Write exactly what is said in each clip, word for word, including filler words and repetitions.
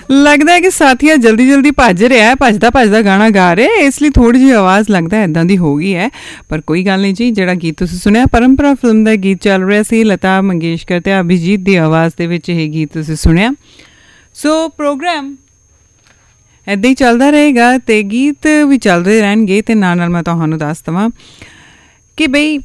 लगता है कि साथिया जल्दी जल्दी भज रहा है, भजदा भजदा गाना गा रहे, इसलिए थोड़ी जी आवाज़ लगता है इदां दी हो गई है। पर कोई गल नहीं जी, जिहड़ा गीत तुसीं सुनिया परंपरा फिल्म का गीत चल रहा सी, लता मंगेशकर ते अभिजीत की आवाज़ दे विच ये गीत तुसीं सुनिया। सो प्रोग्राम इदां ही चलता रहेगा तो गीत भी चलते रहणगे ते नाल नाल मैं तुहानूं दस देवां कि बई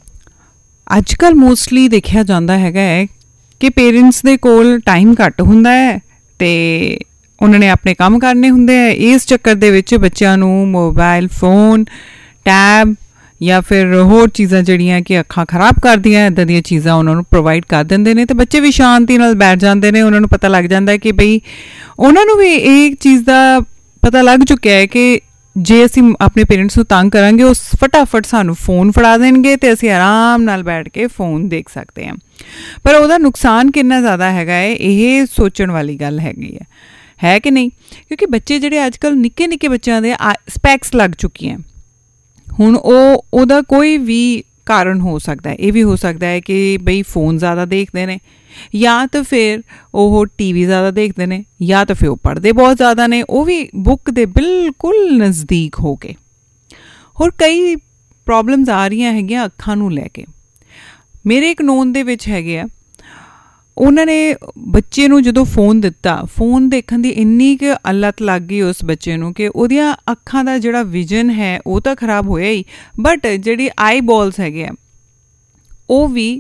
अजकल मोस्टली देखा जाता है कि पेरेंट्स दे कोल टाइम घट हुंदा है ते उन्होंने अपने काम करने हुंदे है। इस चक्कर दे विच बच्चों नूं मोबाइल फोन टैब या फिर होर चीज़ां जिहड़ियां कि अखां खराब करदियां इदां दीयां चीज़ां उन्होंने प्रोवाइड कर दिंदे ने ते बच्चे भी शांति नाल बैठ जाते हैं। उन्होंने पता लग जाता है कि बई उन्होंने भी एक चीज़ का पता लग चुका है कि जे असीं अपने पेरेंट्स नूं तंग करांगे उस फटाफट सानूं फोन फड़ा देणगे ते असीं आराम नाल बैठ के फोन देख सकते हैं। पर उहदा नुकसान कितना ज़्यादा हैगा है, यह सोचण वाली गल हैगी है है कि नहीं? क्योंकि बच्चे जिहड़े अजकल निक्के निक्के बच्चों दे स्पैक्स लग चुकी हैं। हुण ओह ओहदा कोई भी कारण हो सकता है, ये भी हो सकता है कि बई फ़ोन ज़्यादा देखते हैं या तो फिर वो टी वी ज़्यादा देखते हैं या तो फिर वो पढ़ते बहुत ज़्यादा ने, वो भी बुक दे बिल्कुल नज़दीक हो के। होर कई प्रॉब्लम्स आ रही हैं अखां नूं लैके। मेरे एक नोन दे विच हैगे आ, उन्होंने बच्चे नूं जदों फोन दिता, फोन देखण दी इन्नी कि लत लग गई उस बच्चे नूं कि उहदियां अखां दा जिहड़ा विजन है वो तो खराब होया ही, बट जिहड़ी आई बॉल्स हैगे आ वो भी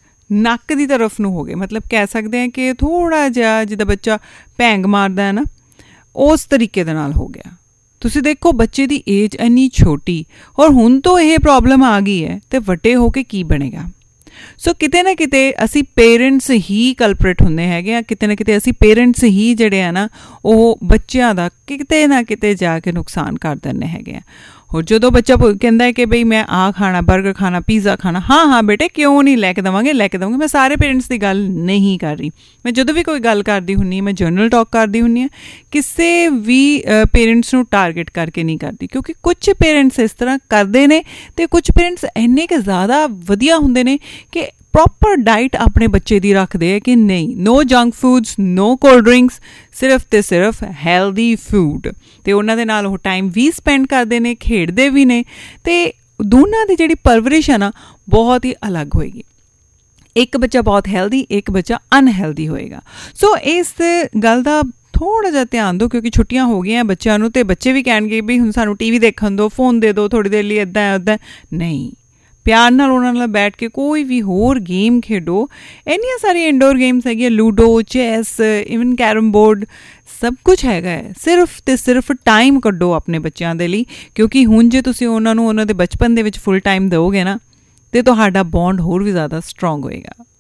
नक दी तरफ नूं हो गए। मतलब कह सकते हैं कि थोड़ा जिहा जिद्दां बच्चा भैंग मारदा है ना, उस तरीके दे नाल हो गया। तुसीं देखो बच्चे दी एज इन्नी छोटी और हुण तो यह प्रॉब्लम आ गई है तो वड्डे हो के की बनेगा। सो so, किते ना किते असी पेरेंट्स ही कल्परेट हुंदे हैगे आ, किते ना किते असी पेरेंट्स ही जिहड़े आ ना वो बच्चों का किते ना किते जाके नुकसान कर दिंदे हैगे आ। और जो बच्चा कहता है कि बई मैं आ खाना, बर्गर खाना, पिज़्ज़ा खाना, हाँ हाँ बेटे क्यों नहीं लैके देवांगे लैके देवांगे। मैं सारे पेरेंट्स की गल नहीं कर रही, मैं जो भी कोई गल करती हुन्नी, मैं जनरल टॉक करती हुन्नी, किसी भी पेरेंट्स नूं टारगेट करके नहीं करती। क्योंकि कुछ पेरेंट्स इस तरह करते हैं तो कुछ पेरेंट्स इन्ने के ज़्यादा वधिया हुंदे ने कि प्रॉपर डाइट अपने बच्चे की रखते हैं कि नहीं, no junk foods, no cold drinks, सिर्फ तो सिर्फ हैल्दी फूड। तो उन्होंने नाल वो टाइम भी स्पेंड करते हैं, खेडते भी ने, तो दोनों की जिहड़ी परवरिश है ना बहुत ही अलग होएगी। एक बच्चा बहुत हैल्दी, एक बच्चा अनहैल्दी होएगा। सो इस गल का थोड़ा जिहा ध्यान दो, क्योंकि छुट्टियां हो गई बच्चों नूं ते बच्चे भी कहणगे भी हुण सानूं टी वी देखण दो, फोन दे दो थोड़ी देर लिए, इदां उदां नहीं। प्यार नाल उन्हां नाल बैठ के कोई भी होर गेम खेडो। इन्नियां सारी इंडोर गेम्स है, ludo, chess, even carrom board, सब कुछ हैगा। सिर्फ तो सिर्फ टाइम कड्डो अपने बच्चों के लिए, क्योंकि हुण जे तुसीं उन्हां नूं उन्हां दे बचपन दे विच फुल टाइम दोगे ना तो तुहाडा बॉन्ड होर भी ज़्यादा स्ट्रोंग होएगा।